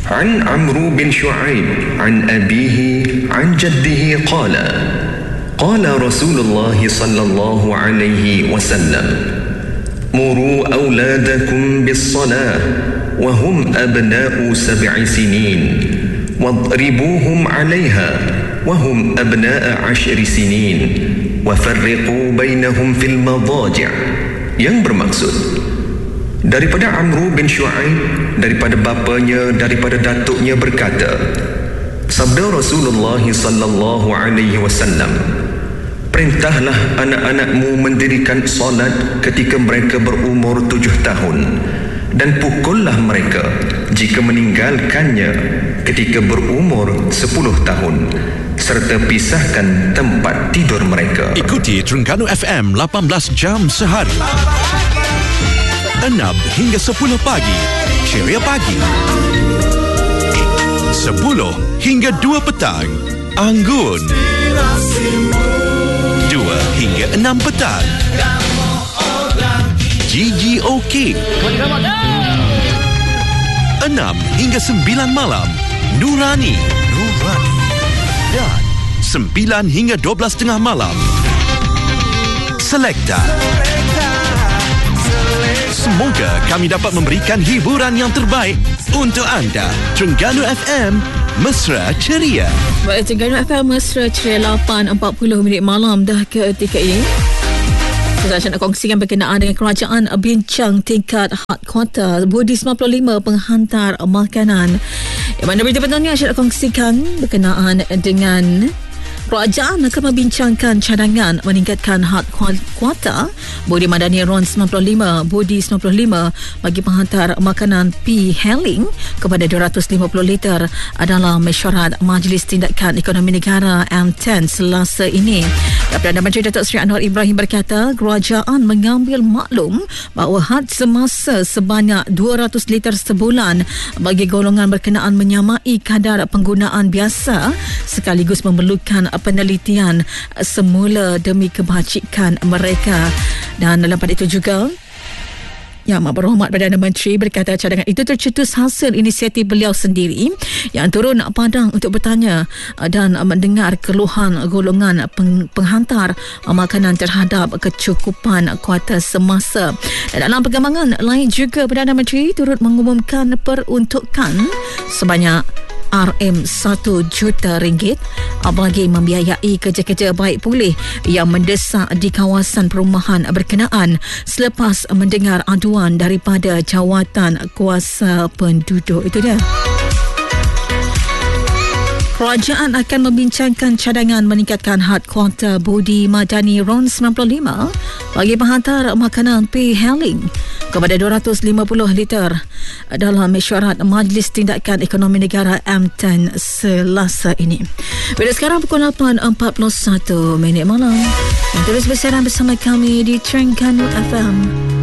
عن عمرو بن شعيب عن أبيه عن جده قال رسول الله صلى الله عليه وسلم مروا أولادكم بالصلاة وهم أبناء 7 سنين واضربوهم عليها وهم أبناء 10 سنين وفرقوا بينهم في المضاجع. Yang bermaksud daripada Amru bin Shu'aib, daripada bapanya, daripada datuknya berkata, sabda Rasulullah sallallahu alaihi wasallam, perintahlah anak-anakmu mendirikan solat ketika mereka berumur 7 tahun dan pukullah mereka jika meninggalkannya ketika berumur 10 tahun serta pisahkan tempat tidur mereka. Ikuti Terengganu FM 18 jam sehari, 6 hingga 10 pagi, Ceria Pagi. 10 hingga 2 petang, Anggun. 2 hingga 6 petang, GGOK. 6 hingga 9 malam, Nurani. Dan 9 hingga 12 tengah malam, Selekta. Semoga kami dapat memberikan hiburan yang terbaik untuk anda. Terengganu FM, Mesra Ceria. Baik, Terengganu FM Mesra Ceria, 8.40 malam dah ketika ini. Saya nak kongsikan berkenaan dengan kerajaan bincang tingkat hard quarter Budi 95 penghantar makanan. Yang mana berita petang ni saya nak kongsikan berkenaan dengan kerajaan akan membincangkan cadangan meningkatkan hard quarter Budi Madani RON 95 Budi 95 bagi penghantar makanan P. Helling kepada 250 liter adalah mesyuarat Majlis Tindakan Ekonomi Negara M10 Selasa ini. Perdana Menteri Datuk Seri Anwar Ibrahim berkata kerajaan mengambil maklum bahawa had semasa sebanyak 200 liter sebulan bagi golongan berkenaan menyamai kadar penggunaan biasa sekaligus memerlukan penelitian semula demi kebajikan mereka. Dan dalam pada itu juga, Yang Amat Berhormat Perdana Menteri berkata cadangan itu tercetus hasil inisiatif beliau sendiri yang turun padang untuk bertanya dan mendengar keluhan golongan penghantar makanan terhadap kecukupan kuota semasa. Dan dalam perkembangan lain juga, Perdana Menteri turut mengumumkan peruntukan sebanyak RM1 juta bagi membiayai kerja-kerja baik pulih yang mendesak di kawasan perumahan berkenaan selepas mendengar aduan daripada jawatan kuasa penduduk. Itu dia. Kerajaan akan membincangkan cadangan meningkatkan hard quarter Budi Madani RON 95 bagi penghantar makanan P. Helling kepada 250 liter dalam mesyuarat Majlis Tindakan Ekonomi Negara M10 Selasa ini. Pada sekarang pukul 8.41 malam. Terus bersiaran bersama kami di Terengganu FM.